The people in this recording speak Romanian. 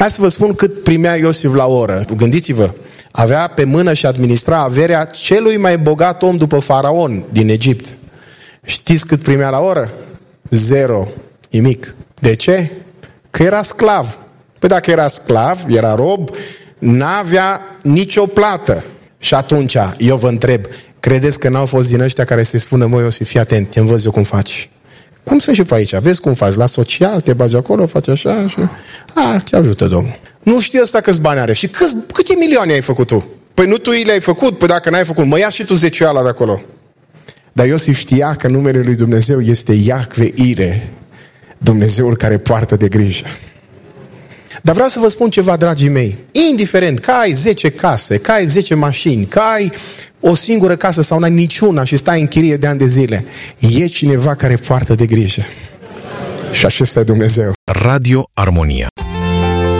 Hai să vă spun cât primea Iosif la oră. Gândiți-vă, avea pe mână și administra averea celui mai bogat om după faraon din Egipt. Știți cât primea la oră? 0, nimic. De ce? Că era sclav. Păi dacă era sclav, era rob, n-avea nicio plată. Și atunci, eu vă întreb, credeți că n-au fost din ăștia care să-i spună, măi Iosif, fii atent, te învăț eu cum faci. Cum sunt și pe aici? Vezi cum faci? La social, te bagi acolo, faci așa și... te ajută Domnul. Nu știi ăsta câți bani are. Și câte milioane ai făcut tu? Păi nu tu le-ai făcut? Păi dacă n-ai făcut, mă ia și tu zecioala de acolo. Dar Iosif știa că numele lui Dumnezeu este Iahve Ire, Dumnezeul care poartă de grijă. Dar vreau să vă spun ceva, dragii mei. Indiferent că ai 10 case, că ai 10 mașini, că ai o singură casă sau n-ai niciuna și stai în chirie de ani de zile, e cineva care poartă de grijă. Și acesta e Dumnezeu. Radio Armonia.